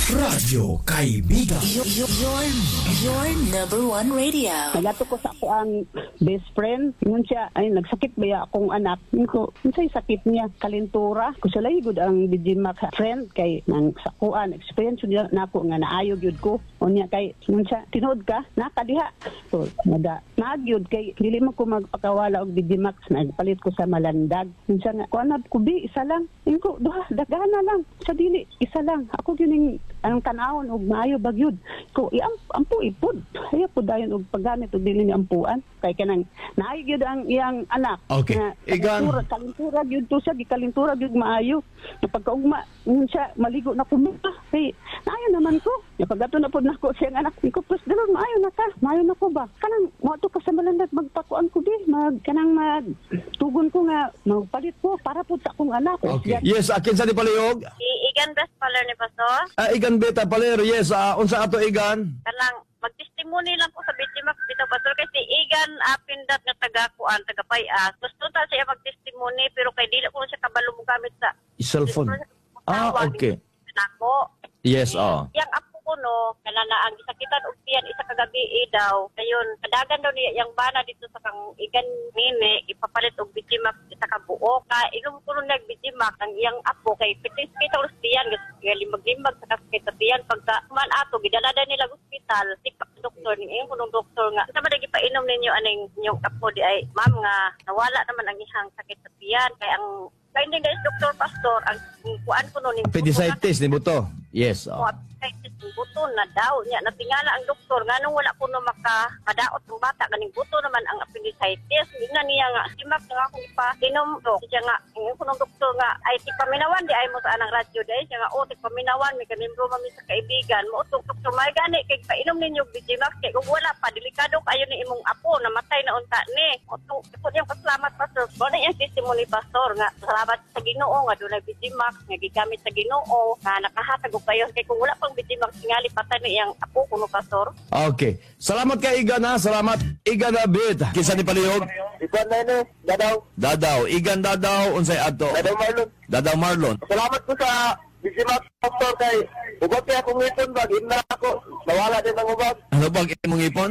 Radyo Kaibigan. Your number one radio. Nagato ko sa ako ang best friend. Yun siya, ay nagsakit ba ya akong anak. Yun ko, yun sa'y sakit niya, kalintura. Kung sila good ang Digimax friend kay nang sakuan, experience yun na ako nga naayog yun ko. O niya kay, yun siya, tinood ka, nakadiha. So, nagyod kay, dili mo ko magpakawala og Digimax, nagpalit ko sa Malandag. Yun siya nga, kuanap ko bi, isa lang. Yun ko, dagana lang. Sa dili, isa lang. Ako yun anong tanawon og maayo bagyod ko ampo ipod ay po dayon og paggamit og dili ni ampuan kay kanang naay gyud ang iyang anak. Okay. Kalintura gyud to siya gikalintura gyud maayo pagkaugma siya maligo na kumita kay naayo naman ko pagato na pod nako siyang anak ko plus dalon maayo na ko ba kanang mo to ka sa Malandag magpakuan ko di kanang tugon ko nga magpalit ko para pud sa akong anak. Okay. Yes, akin sa di palihog. Igan best paler ni Pastor. Igan beta paler. Yes, unsa ato Igan? Kanang magtestimony lang ko sa Digimax dito Pastor kasi Igan apindat nga taga-kuan, taga-payas. Gusto ta siya magtestimony pero kay dili ko siya kabalo mo gamit sa cellphone. Okay. Nako. Yes, Yang apo ko no, kanana ang gisakitan og tiyan isa ka gabi daw. Kayon kadagan daw niya yang bana dito sa kang Igan nini ipapalit og Digimax isa ka buo ka ilum ko nag Digimax ang iyang apo kay pitis kita tiyan limag-limag sa kaskitayan pagka man ato gidalada nila ospital sipak doktor ni kunong doktor nga sa madagi pa inom ninyo aning inyong apo di ay ma'am nga nawala naman ang ihang sakit sa tiyan kay ang hindi guys doktor pastor ang kuan ko no ning appendicitis ni buto. Yes. Appendicitis ng buto na daw niya natingala ang doktor nganong wala kuno makadaot ng bata ganing buto naman ang appendicitis na niya nga simak nga akong ipa-inom do siya nga ang kunong doktor nga ay ti paminawan di ay mo sa anang radyo dai siya nga ti paminawan may kanimro mami sa kaibigan mo utong doktor may gani kay painom ninyo Digimax kay kung wala pa delikado kayo ni imong apo namatay na unta ni utong ipod yung pasalamat pastor mo na yung testimony pastor nga salamat sa Ginoo nga dunay Digimax nga gigamit sa Ginoo nga nakahatag og kayo kay kung wala pang Digimax tingali patay na iyang apo kuno pastor. Okay. Salamat kay Igan ha. Salamat Igan Abid. Kinsa ni palihog? Igan na Dadaw. Igan Dadaw unsay adto? Dadaw Marlon. Salamat ko sa Digimax Pastor kay ubag kaya akong ipon bag na ako nawala din ang ubag. Ano bag imong ipon?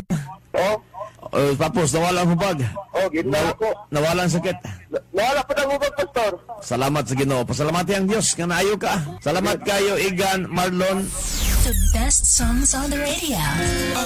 Tapos nawala ang hubag. Gina ako. Nawala ang sakit. Nawala pa ang ubag Pastor. Salamat sa Ginoo. Pasalamati ang Dios nga naayo ka. Salamat kayo Igan Marlon. The best songs on the radio.